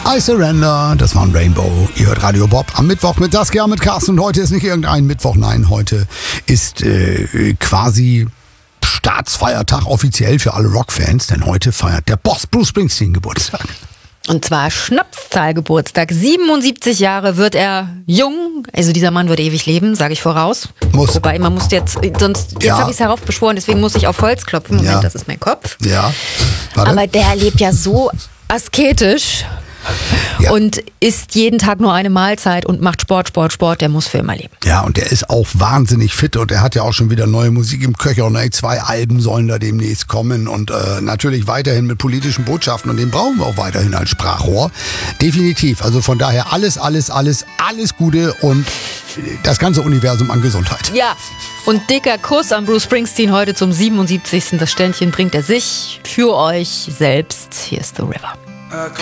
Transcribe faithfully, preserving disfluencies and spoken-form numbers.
I Surrender, das war ein Rainbow. Ihr hört Radio Bob am Mittwoch mit Saskia, mit Carsten. Und heute ist nicht irgendein Mittwoch, nein, heute ist äh, quasi Staatsfeiertag offiziell für alle Rockfans, denn heute feiert der Boss Bruce Springsteen Geburtstag. Und zwar Schnapszahlgeburtstag. siebenundsiebzig Jahre wird er jung. Also dieser Mann wird ewig leben, sage ich voraus. Muss. Wobei, man muss jetzt, sonst, jetzt Ja. habe ich es heraufbeschworen, deswegen muss ich auf Holz klopfen. Moment, Ja. das ist mein Kopf. Ja. Warte. Aber der lebt ja so asketisch Ja. und isst jeden Tag nur eine Mahlzeit und macht Sport, Sport, Sport. Der muss für immer leben. Ja, und der ist auch wahnsinnig fit und er hat ja auch schon wieder neue Musik im Köcher und ey, zwei Alben sollen da demnächst kommen und äh, natürlich weiterhin mit politischen Botschaften und den brauchen wir auch weiterhin als Sprachrohr. Definitiv. Also von daher alles, alles, alles, alles Gute und das ganze Universum an Gesundheit. Ja, und dicker Kuss an Bruce Springsteen heute zum siebenundsiebzigsten Das Ständchen bringt er sich für euch selbst. Hier ist The River.